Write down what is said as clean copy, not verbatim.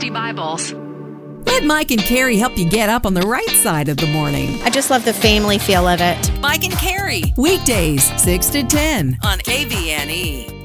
Christie Bibles. Let Mike and Carrie help you get up on the right side of the morning. I just love the family feel of it. Mike and Carrie, weekdays 6 to 10 on KVNE.